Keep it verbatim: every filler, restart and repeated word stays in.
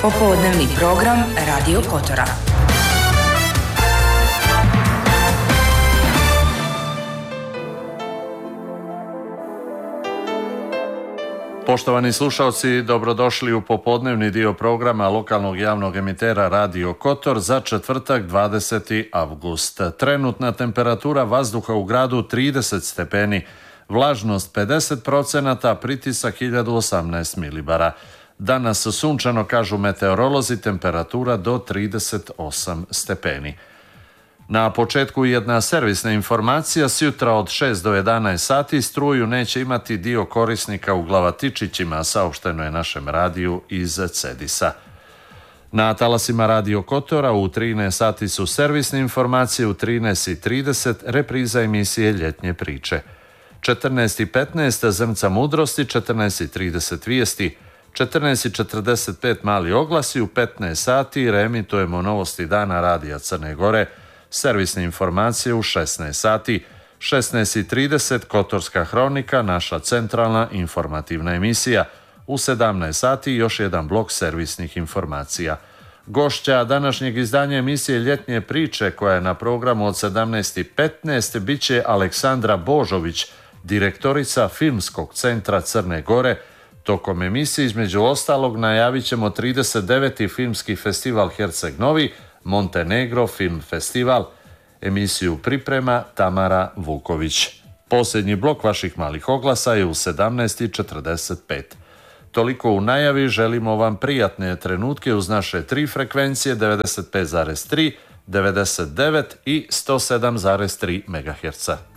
Popodnevni program Radio Kotora. Poštovani slušalci, dobrodošli u popodnevni dio programa lokalnog javnog emitera Radio Kotor za četvrtak dvadeseti avgust. Trenutna temperatura vazduha u gradu trideset stepeni, vlažnost pedeset procenata, pritisak hiljadu osamnaest milibara. Danas sunčano, kažu meteorolozi, temperatura do trideset osam stepeni. Na početku jedna servisna informacija, sjutra od šest do jedanaest sati struju neće imati dio korisnika u Glavatičićima, saopšteno je našem radiju iz Cedisa. Na talasima Radio Kotora u trinaest sati su servisne informacije, u trinaest i trideset repriza emisije Ljetnje priče. četrnaest i petnaest Zrnca mudrosti, četrnaest i trideset vijesti, četrnaest i četrdeset pet mali oglasi, u petnaest sati reemitujemo novosti dana Radija Crne Gore, servisne informacije u šesnaest sati, šesnaest i trideset Kotorska hronika, naša centralna informativna emisija, u sedamnaest sati još jedan blok servisnih informacija. Gošća današnjeg izdanja emisije Ljetnje priče, koja je na programu od sedamnaest i petnaest, bit će Aleksandra Božović, direktorica Filmskog centra Crne Gore. Tokom emisije, između ostalog, najavit ćemo trideset deveti Filmski festival Herceg Novi, Montenegro Film Festival. Emisiju priprema Tamara Vuković. Posljednji blok vaših malih oglasa je u sedamnaest i četrdeset pet. Toliko u najavi, želimo vam prijatne trenutke uz naše tri frekvencije devedeset pet zarez tri, devedeset devet i sto sedam zarez tri megaherca.